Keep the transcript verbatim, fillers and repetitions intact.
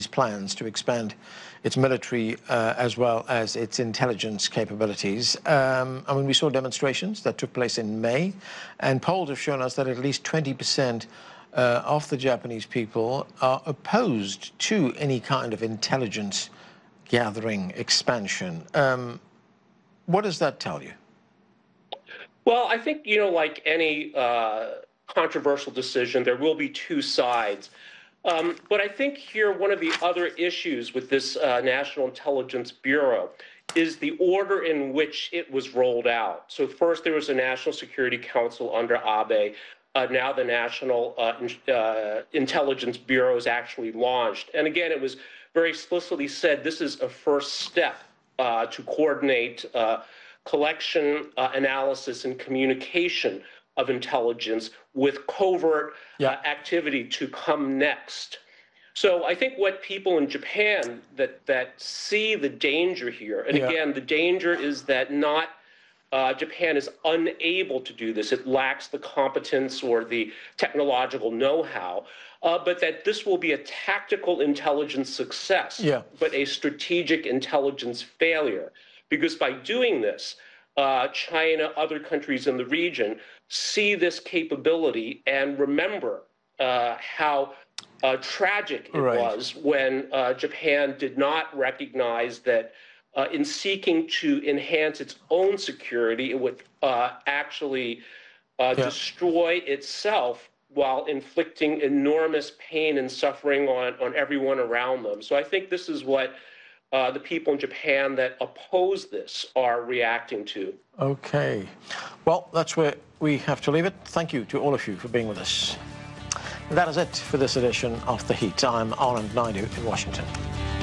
plans to expand its military uh, as well as its intelligence capabilities. Um, I mean, we saw demonstrations that took place in May, and polls have shown us that at least twenty percent uh, of the Japanese people are opposed to any kind of intelligence gathering expansion. Um, what does that tell you? Well, I think, you know, like any uh, controversial decision, there will be two sides. Um, but I think here one of the other issues with this uh, National Intelligence Bureau is the order in which it was rolled out. So first there was a National Security Council under Abe. Uh, now the National uh, in, uh, Intelligence Bureau is actually launched. And again, it was very explicitly said this is a first step uh, to coordinate uh, collection, uh, analysis, and communication of intelligence with covert yeah. uh, activity to come next. So I think what people in Japan that, that see the danger here, and yeah. again, the danger is that not uh, Japan is unable to do this. It lacks the competence or the technological know-how, uh, but that this will be a tactical intelligence success, yeah. but a strategic intelligence failure. Because by doing this, uh, China, other countries in the region see this capability and remember uh, how uh, tragic it right. was when uh, Japan did not recognize that uh, in seeking to enhance its own security, it would uh, actually uh, yeah. destroy itself while inflicting enormous pain and suffering on, on everyone around them. So I think this is what Uh, the people in Japan that oppose this are reacting to. Okay. Well, that's where we have to leave it. Thank you to all of you for being with us. That is it for this edition of The Heat. I'm Anand Naidu in Washington.